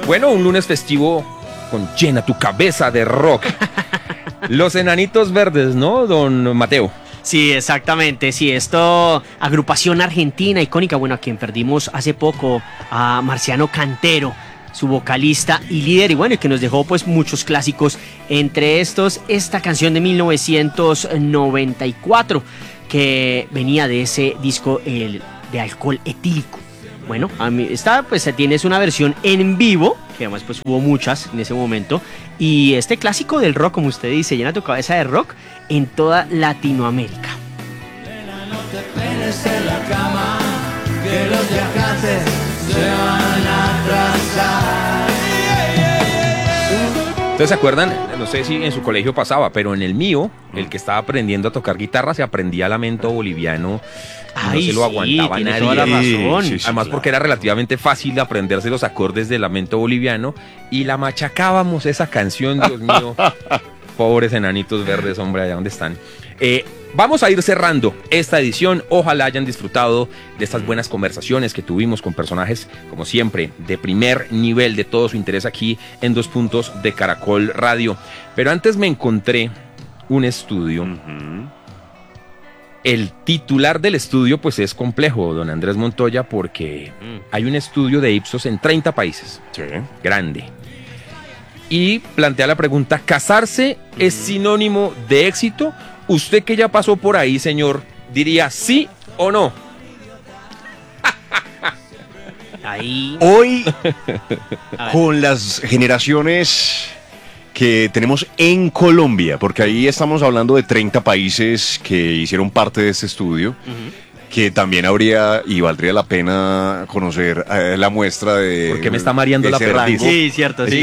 Bueno, un lunes festivo con llena tu cabeza de rock. Los Enanitos Verdes, ¿no, don Mateo? Sí, exactamente, sí, esto, agrupación argentina icónica, bueno, a quien perdimos hace poco, a Marciano Cantero, su vocalista y líder, y bueno, y que nos dejó pues muchos clásicos, entre estos, esta canción de 1994, que venía de ese disco de Alcohol Etílico. Bueno, a mí esta pues tienes una versión en vivo, que además pues hubo muchas en ese momento, y este clásico del rock, como usted dice, llena tu cabeza de rock en toda Latinoamérica. Nena, no te penes en la cama, que los viajantes se van a atrasar. ¿Ustedes se acuerdan? No sé si en su colegio pasaba, pero en el mío, el que estaba aprendiendo a tocar guitarra se aprendía Lamento Boliviano. Ay, no se lo aguantaba tiene nadie. toda la razón. Sí, además, porque era relativamente fácil aprenderse los acordes de Lamento Boliviano y la machacábamos esa canción, Dios mío. Pobres Enanitos Verdes, hombre, allá donde están. Vamos a ir cerrando esta edición. Ojalá hayan disfrutado de estas buenas conversaciones que tuvimos con personajes, como siempre, de primer nivel, de todo su interés aquí en Dos Puntos de Caracol Radio. Pero antes me encontré un estudio. El titular del estudio pues es complejo, don Andrés Montoya, porque hay un estudio de Ipsos en 30 países. Sí. Grande. Y plantea la pregunta, ¿casarse es sinónimo de éxito? Usted que ya pasó por ahí, señor, diría sí o no. Ahí. Hoy, con las generaciones que tenemos en Colombia, porque ahí estamos hablando de 30 países que hicieron parte de este estudio, que también habría y valdría la pena conocer la muestra de... ¿Por qué me está mareando la perdiz? Sí, cierto. Sí.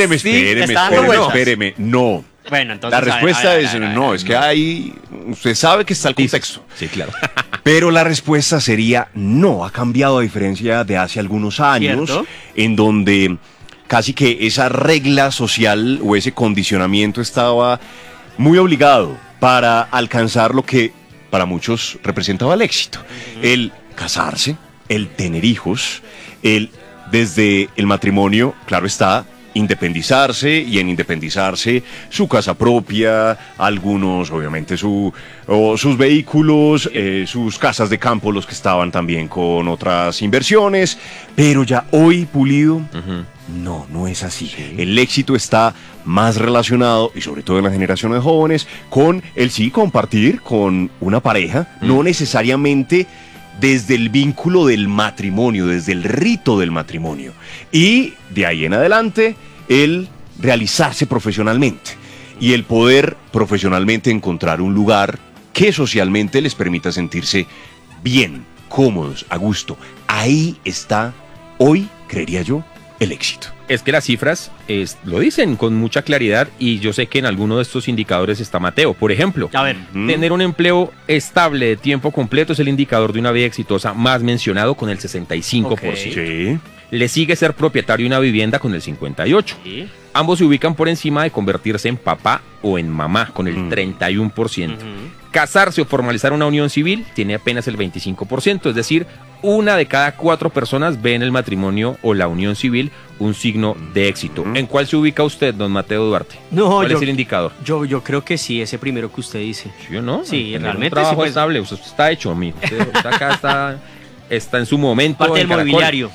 Espéreme. No. Bueno, entonces... La respuesta es no, es que hay... Usted sabe que está el contexto. Sí, claro. Pero la respuesta sería no, ha cambiado a diferencia de hace algunos años, ¿cierto? En donde casi que esa regla social o ese condicionamiento estaba muy obligado para alcanzar lo que para muchos representaba el éxito. El casarse, el tener hijos, el desde el matrimonio, claro está, independizarse y en independizarse su casa propia, algunos obviamente sus vehículos, sus casas de campo, los que estaban también con otras inversiones, pero ya hoy Pulido, no es así. Sí. El éxito está más relacionado, y sobre todo en las generaciones jóvenes, con el sí compartir con una pareja, no necesariamente desde el vínculo del matrimonio, desde el rito del matrimonio. Y de ahí en adelante, el realizarse profesionalmente y el poder profesionalmente encontrar un lugar que socialmente les permita sentirse bien, cómodos, a gusto. Ahí está, hoy, creería yo, el éxito. Es que las cifras lo dicen con mucha claridad y yo sé que en alguno de estos indicadores está Mateo. Por ejemplo, a ver, tener un empleo estable de tiempo completo es el indicador de una vida exitosa más mencionado con el 65%. Okay. Sí. Le sigue ser propietario de una vivienda con el 58%. Sí. Ambos se ubican por encima de convertirse en papá o en mamá con el 31%. Casarse o formalizar una unión civil tiene apenas el 25%, es decir, una de cada 4 personas ve en el matrimonio o la unión civil un signo de éxito. ¿En cuál se ubica usted, don Mateo Duarte? No, ¿Cuál es el indicador? Yo creo que sí, ese primero que usted dice. ¿Sí o no? Sí, Tener realmente un trabajo sí, pues. estable, usted está hecho, amigo. Usted acá está en su momento. Parte del en Caracol. mobiliario.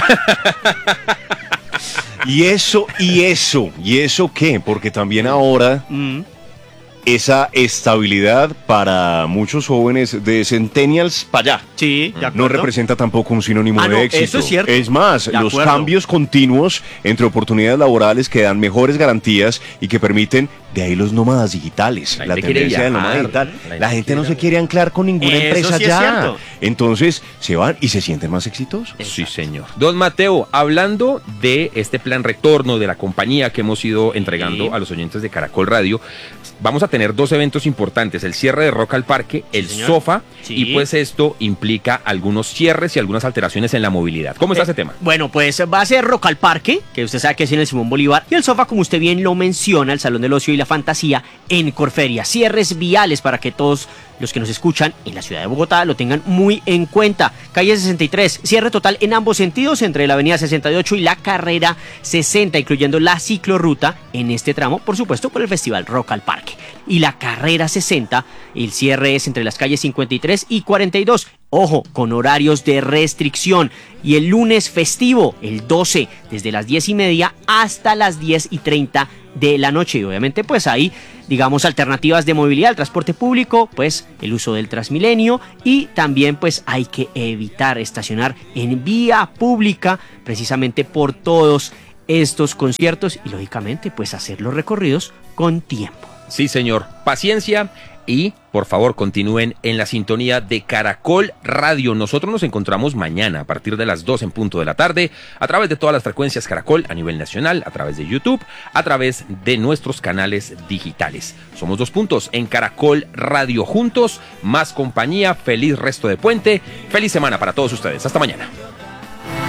¿Y eso qué? Porque también ahora esa estabilidad para muchos jóvenes de centennials para allá Sí, de acuerdo. no representa tampoco un sinónimo no, de éxito. eso es cierto. Es más, De los acuerdo. cambios continuos entre oportunidades laborales que dan mejores garantías y que permiten, de ahí los nómadas digitales, La la gente quiere tendencia del viajar, nómada digital. la La gente gente no quiere se quiere anclar con ninguna Eso empresa sí es ya. cierto. Entonces se van y se sienten más exitosos. Sí, señor. Don Mateo, hablando de este plan retorno de la compañía que hemos ido entregando a los oyentes de Caracol Radio, vamos a tener 2 eventos importantes, el cierre de Rock al Parque, el señor. Sofa, Sí. y pues esto implica algunos cierres y algunas alteraciones en la movilidad. ¿Cómo está ese tema? Bueno, pues va a ser Rock al Parque, que usted sabe que es en el Simón Bolívar, y el Sofá, como usted bien lo menciona, el Salón del Ocio y La Fantasía en Corferia. Cierres viales para que todos los que nos escuchan en la ciudad de Bogotá lo tengan muy en cuenta. Calle 63, cierre total en ambos sentidos entre la avenida 68 y la carrera 60, incluyendo la ciclorruta en este tramo, por supuesto por el Festival Rock al Parque. Y la carrera 60, el cierre es entre las calles 53 y 42. Ojo, con horarios de restricción. Y el lunes festivo, el 12, desde las 10:30 hasta las 10:30 de la noche. Y obviamente pues hay, digamos, alternativas de movilidad, el transporte público, pues el uso del Transmilenio, y también pues hay que evitar estacionar en vía pública precisamente por todos estos conciertos y lógicamente pues hacer los recorridos con tiempo. Sí, señor. Paciencia y, por favor, continúen en la sintonía de Caracol Radio. Nosotros nos encontramos mañana a partir de las 2 en punto de la tarde a través de todas las frecuencias Caracol a nivel nacional, a través de YouTube, a través de nuestros canales digitales. Somos 2 puntos en Caracol Radio juntos, más compañía, feliz resto de puente, feliz semana para todos ustedes. Hasta mañana.